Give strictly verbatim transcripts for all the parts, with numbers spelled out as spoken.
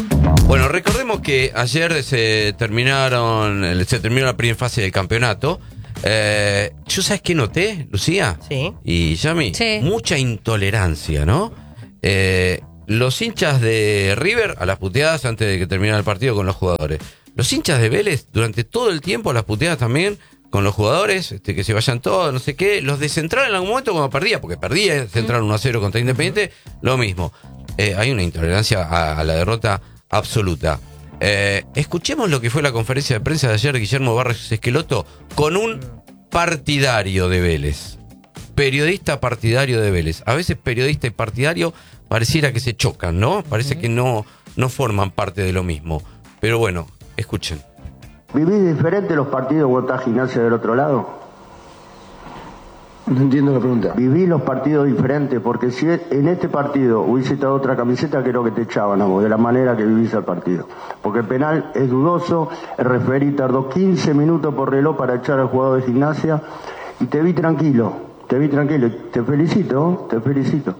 Bueno, recordemos que ayer se terminaron, se terminó la primera fase del campeonato. Eh, ¿Yo sabes qué noté, Lucía? Sí. Y Yami, Sí. mucha intolerancia, ¿no? Eh, los hinchas de River a las puteadas antes de que terminara el partido con los jugadores. Los hinchas de Vélez durante todo el tiempo a las puteadas también con los jugadores, este, que se vayan todos, no sé qué. Los de Central en algún momento cuando perdía, porque perdía Central uno a cero contra Independiente, lo mismo. Eh, hay una intolerancia a, a la derrota absoluta. Eh, escuchemos lo que fue la conferencia de prensa de ayer de Guillermo Barros Esqueloto con un partidario de Vélez. Periodista partidario de Vélez. A veces periodista y partidario pareciera que se chocan, ¿no? Parece que no, no forman parte de lo mismo. Pero bueno, escuchen. ¿Vivís diferente los partidos cuando estás Gimnasia del otro lado? No entiendo la pregunta. Viví los partidos diferentes, porque si en este partido hubiese estado otra camiseta, creo que te echaban a vos, de la manera que vivís el partido. Porque el penal es dudoso, el referí tardó quince minutos por reloj para echar al jugador de Gimnasia, y te vi tranquilo, te vi tranquilo, te felicito, te felicito.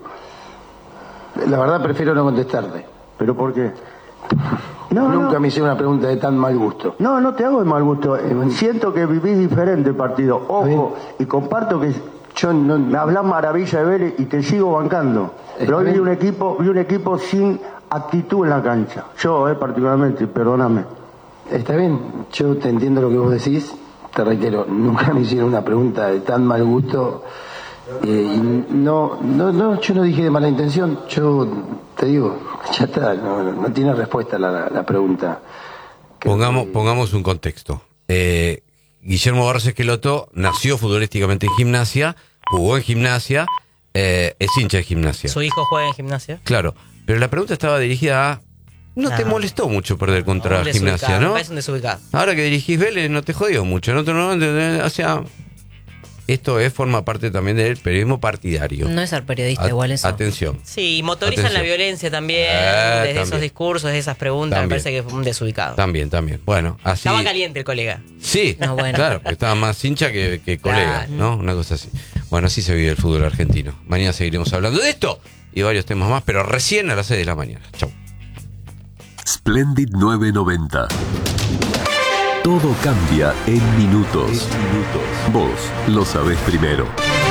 La verdad prefiero no contestarte. ¿Pero por qué? No, Nunca no. me hice una pregunta de tan mal gusto. No, no te hago de mal gusto. Eh, Siento que vivís diferente el partido. Ojo, y comparto que yo no, me hablas maravilla de Vélez y te sigo bancando. Pero hoy vi un equipo, vi un equipo sin actitud en la cancha. Yo, eh, particularmente, perdóname. Está bien, yo te entiendo lo que vos decís. Te reitero, nunca me hicieron una pregunta de tan mal gusto. Eh, y no, no, no, yo no dije de mala intención. Yo te digo, ya está, no, no, no tiene respuesta la, la pregunta. Que, Pongamos, pongamos un contexto. Eh, Guillermo Barros Esqueloto nació futbolísticamente en Gimnasia, jugó en Gimnasia, eh, es hincha de Gimnasia. Su hijo juega en Gimnasia. Claro, pero la pregunta estaba dirigida a... No, No. te molestó mucho perder contra Un desubicado, Gimnasia, ¿no? Me parece un desubicado. Ahora que dirigís Vélez no te jodió mucho, ¿no? no, no o sea, esto es forma parte también del periodismo partidario. No es ser periodista At- igual eso. Atención. Sí, motorizan Atención. la violencia también, Eh, desde también. esos discursos, de esas preguntas, También. me parece que fue un desubicado. También, también. Bueno, así... Estaba caliente el colega. Sí, No, bueno. claro, porque estaba más hincha que, que colega, Claro. ¿no? Una cosa así. Bueno, así se vive el fútbol argentino. Mañana seguiremos hablando de esto y varios temas más, pero recién a las seis de la mañana. Chau. Splendid nueve noventa. Todo cambia en minutos. Vos lo sabés primero.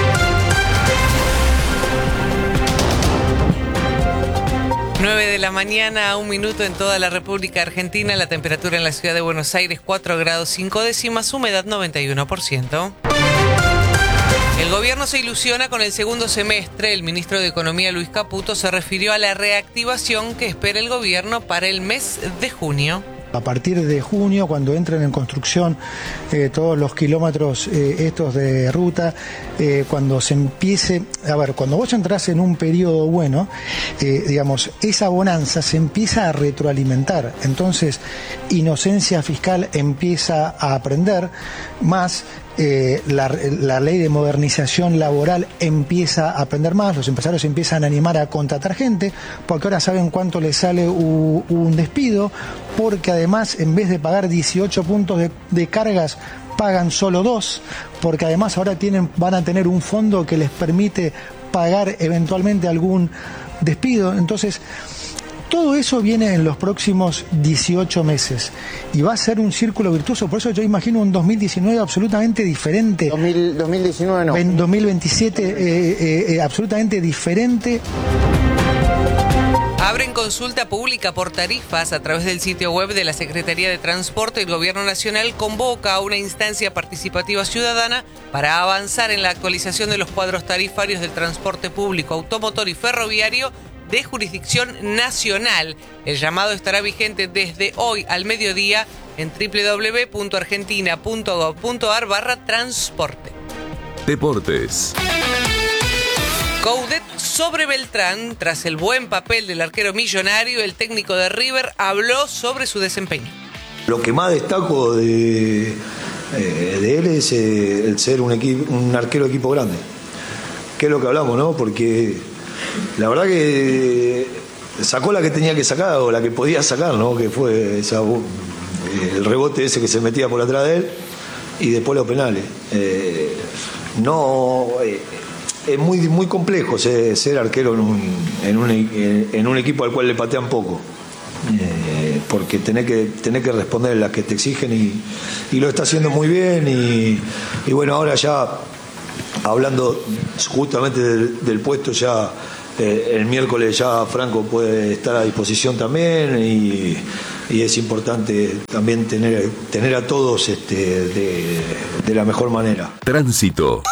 nueve de la mañana, a un minuto en toda la República Argentina. La temperatura en la ciudad de Buenos Aires, cuatro grados cinco décimas, humedad noventa y uno por ciento. El gobierno se ilusiona con el segundo semestre. El ministro de Economía, Luis Caputo, se refirió a la reactivación que espera el gobierno para el mes de junio. A partir de junio, cuando entren en construcción eh, todos los kilómetros eh, estos de ruta, eh, cuando se empiece, a ver, cuando vos entrás en un periodo bueno, eh, digamos, esa bonanza se empieza a retroalimentar. Entonces, inocencia fiscal empieza a aprender más. Eh, la, la ley de modernización laboral empieza a aprender más, los empresarios empiezan a animar a contratar gente, porque ahora saben cuánto les sale u, un despido, porque además en vez de pagar dieciocho puntos de, de cargas, pagan solo dos, porque además ahora tienen, van a tener un fondo que les permite pagar eventualmente algún despido. Entonces, todo eso viene en los próximos dieciocho meses y va a ser un círculo virtuoso. Por eso yo imagino un dos mil diecinueve absolutamente diferente. dos mil, dos mil diecinueve no. En dos mil veintisiete eh, eh, eh, absolutamente diferente. Abren consulta pública por tarifas a través del sitio web de la Secretaría de Transporte. El Gobierno Nacional convoca a una instancia participativa ciudadana para avanzar en la actualización de los cuadros tarifarios del transporte público, automotor y ferroviario de jurisdicción nacional. El llamado estará vigente desde hoy al mediodía en doble u doble u doble u punto argentina punto gov punto ar barra transporte. Deportes. Coudet sobre Beltrán. Tras el buen papel del arquero millonario, el técnico de River habló sobre su desempeño. Lo que más destaco de, eh, de él es eh, el ser un, equipo, un arquero de equipo grande. Que es lo que hablamos, ¿no? Porque la verdad que sacó la que tenía que sacar o la que podía sacar, ¿no? Que fue esa, el rebote ese que se metía por atrás de él y después los penales. Eh, no, eh, es muy, muy complejo ser, ser arquero en un, en, un, en un equipo al cual le patean poco. Eh, porque tenés que, tenés que responder las que te exigen y, y lo está haciendo muy bien y, y bueno, ahora ya hablando justamente del, del puesto ya eh, el miércoles ya Franco puede estar a disposición también y, y es importante también tener, tener a todos este, de, de la mejor manera. Tránsito.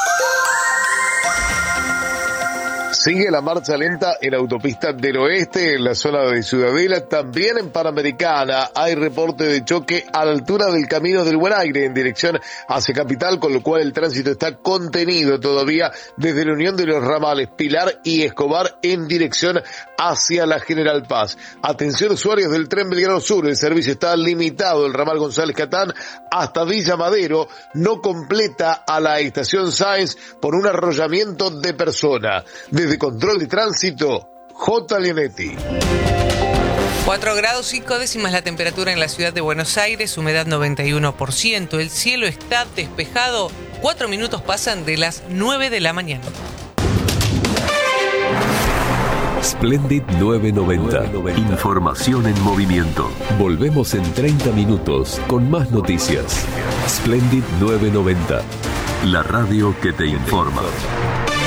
Sigue la marcha lenta en Autopista del Oeste, en la zona de Ciudadela, también en Panamericana. Hay reporte de choque a la altura del Camino del Buen Aire en dirección hacia Capital, con lo cual el tránsito está contenido todavía desde la unión de los ramales Pilar y Escobar en dirección hacia la General Paz. Atención usuarios del tren Belgrano Sur, el servicio está limitado, el ramal González Catán hasta Villa Madero, no completa a la estación Sáenz por un arrollamiento de persona. Desde Control de Tránsito, J. Leonetti. cuatro grados cinco décimas la temperatura en la ciudad de Buenos Aires, humedad noventa y uno por ciento. El cielo está despejado. Cuatro minutos pasan de las nueve de la mañana. Splendid novecientos noventa. Información en movimiento. Volvemos en treinta minutos con más noticias. Splendid novecientos noventa. La radio que te informa.